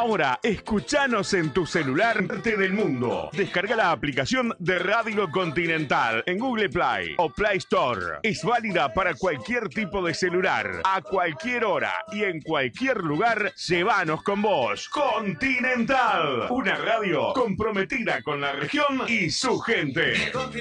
Ahora, escuchanos en tu celular del mundo. Descarga la aplicación de Radio Continental en Google Play o Play Store. Es válida para cualquier tipo de celular, a cualquier hora y en cualquier lugar. Llévanos con vos. Continental, una radio comprometida con la región y su gente.